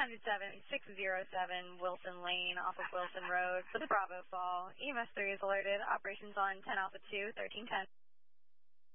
107-607 Wilson Lane off of Wilson Road for the Bravo Fall. EMS 3 is alerted. Operations on 10 Alpha 2, 1310.